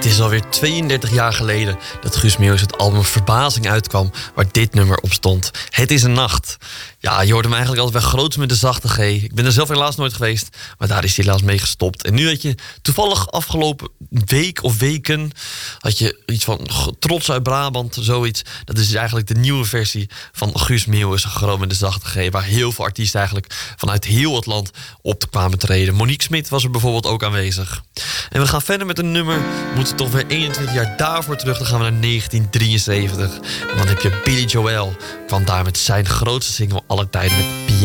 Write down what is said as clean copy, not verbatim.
Het is alweer 32 jaar geleden dat Guus Meeuwis het album Verbazing uitkwam, waar dit nummer op stond. Het is een nacht. Ja, je hoort hem eigenlijk altijd wel groots met de zachte G. Ik ben er zelf helaas nooit geweest, maar daar is hij helaas mee gestopt. En nu had je toevallig afgelopen week of weken had je iets van Trots uit Brabant, zoiets. Dat is dus eigenlijk de nieuwe versie van Guus Meeuwis, gewoon met de zachte G, waar heel veel artiesten eigenlijk vanuit heel het land op kwamen treden. Monique Smit was er bijvoorbeeld ook aanwezig. En we gaan verder met een nummer. We moeten toch weer 21 jaar daarvoor terug. Dan gaan we naar 1973. En dan heb je Billy Joel. Kwam daar met zijn grootste single aller tijden met Piano.